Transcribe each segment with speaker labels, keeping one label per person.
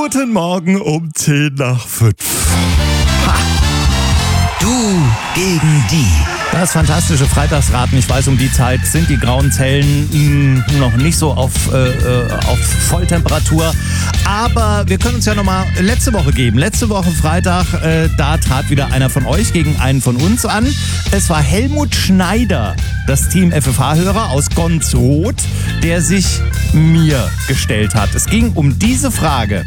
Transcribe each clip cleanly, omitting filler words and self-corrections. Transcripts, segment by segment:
Speaker 1: Guten Morgen um 10:05.
Speaker 2: Du gegen die.
Speaker 1: Das fantastische Freitagsraten. Ich weiß, um die Zeit sind die grauen Zellen noch nicht so auf Volltemperatur. Aber wir können uns ja nochmal letzte Woche geben. Letzte Woche Freitag, da trat wieder einer von euch gegen einen von uns an. Es war Helmut Schneider, das Team FFH-Hörer aus Gonzroth, der sich mir gestellt hat. Es ging um diese Frage.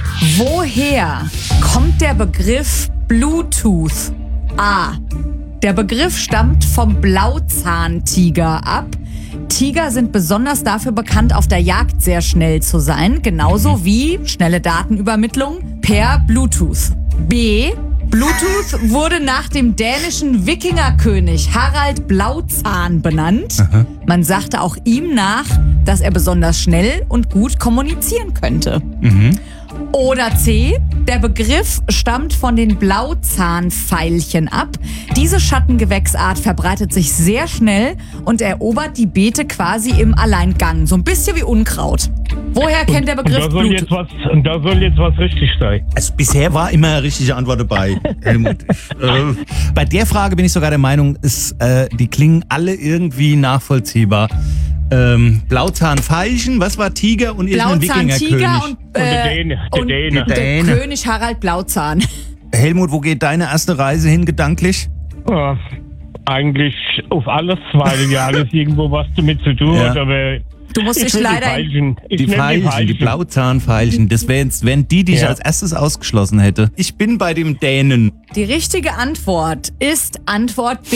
Speaker 3: Woher kommt der Begriff Bluetooth? A. Der Begriff stammt vom Blauzahntiger ab. Tiger sind besonders dafür bekannt, auf der Jagd sehr schnell zu sein, genauso wie schnelle Datenübermittlung per Bluetooth. B. Bluetooth wurde nach dem dänischen Wikingerkönig Harald Blauzahn benannt.
Speaker 1: Aha.
Speaker 3: Man sagte auch ihm nach, dass er besonders schnell und gut kommunizieren könnte. Oder C. Der Begriff stammt von den Blauzahnveilchen ab. Diese Schattengewächsart verbreitet sich sehr schnell und erobert die Beete quasi im Alleingang. So ein bisschen wie Unkraut. Woher kennt der Begriff Bluetooth?
Speaker 4: Da soll jetzt was richtig sein.
Speaker 1: Also bisher war immer eine richtige Antwort dabei, Helmut. Bei der Frage bin ich sogar der Meinung, die klingen alle irgendwie nachvollziehbar. Blauzahnveilchen, was war Tiger und irgendein Wikingerkönig?
Speaker 3: Und der König Harald Blauzahn.
Speaker 1: Helmut, wo geht deine erste Reise hin gedanklich?
Speaker 4: Ja, eigentlich auf alles, weil ja alles irgendwo was damit zu tun hat, aber
Speaker 3: Du musst dich
Speaker 4: will
Speaker 3: leider...
Speaker 1: Die Veilchen, die Blauzahnveilchen, das wären die ich als erstes ausgeschlossen hätte. Ich bin bei dem Dänen.
Speaker 3: Die richtige Antwort ist Antwort B.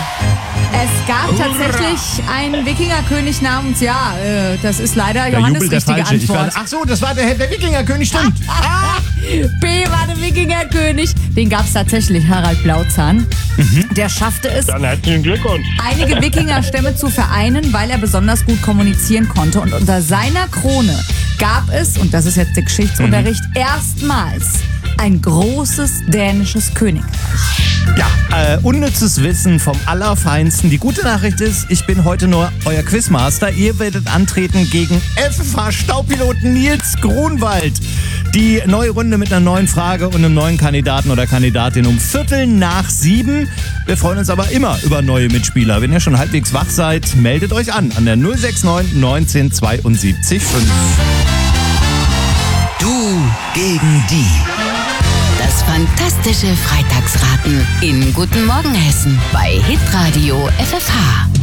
Speaker 3: Es gab tatsächlich einen Wikingerkönig namens, das ist leider Johannes richtige Antwort.
Speaker 1: Ach so, das war der Wikingerkönig, stimmt.
Speaker 3: B war der Wikingerkönig. Den gab es tatsächlich, Harald Blauzahn. Der schaffte es,
Speaker 4: Dann herzlichen Glückwunsch.
Speaker 3: einige Wikingerstämme zu vereinen, weil er besonders gut kommunizieren konnte. Und unter seiner Krone gab es, und das ist jetzt der Geschichtsunterricht, erstmals ein großes dänisches Königreich.
Speaker 1: Ja, unnützes Wissen vom Allerfeinsten. Die gute Nachricht ist, ich bin heute nur euer Quizmaster. Ihr werdet antreten gegen FFH-Staubpiloten Nils Grunwald. Die neue Runde mit einer neuen Frage und einem neuen Kandidaten oder Kandidatin um 6:45. Wir freuen uns aber immer über neue Mitspieler. Wenn ihr schon halbwegs wach seid, meldet euch an der 069 19 72 5.
Speaker 2: Du gegen die. Das fantastische Freitagsraten in Guten Morgen Hessen bei Hitradio FFH.